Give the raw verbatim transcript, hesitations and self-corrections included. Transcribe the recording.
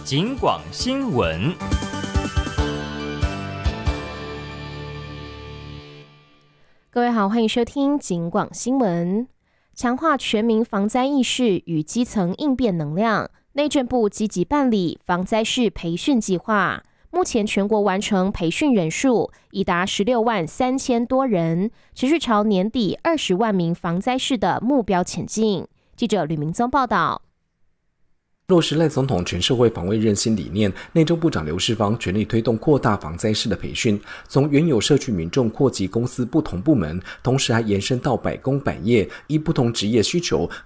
警广新闻。 各位好，欢迎收听警广新闻。强化全民防灾意识与基层应变能量，内政部积极办理防灾士培训计划。目前全国完成培训人数已达十六万三千多人，持续朝年底二十万名防灾士的目标前进。记者吕明宗报道。 落实赖总统全社会防卫韧性理念，内政部长刘世芳全力推动扩大防灾士的培训，从原有社区民众扩及公司不同部门，同时还延伸到百工百业，依不同职业需求，